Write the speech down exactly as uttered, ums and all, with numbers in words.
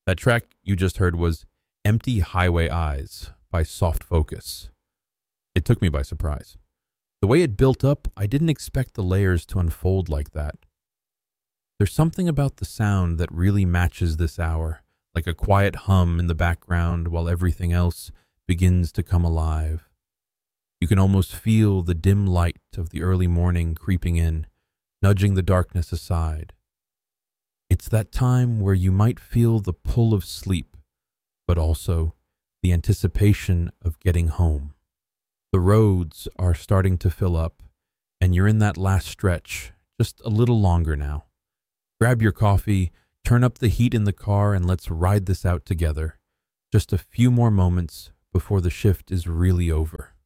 That track you just heard was Empty Highway Eyes by Soft Focus. It took me by surprise. The way it built up, I didn't expect the layers to unfold like that. There's something about the sound that really matches this hour, like a quiet hum in the background while everything else begins to come alive. You can almost feel the dim light of the early morning creeping in, nudging the darkness aside. It's that time where you might feel the pull of sleep, but also the anticipation of getting home. The roads are starting to fill up, and you're in that last stretch, just a little longer now. Grab your coffee, turn up the heat in the car, and let's ride this out together. Just a few more moments before the shift is really over.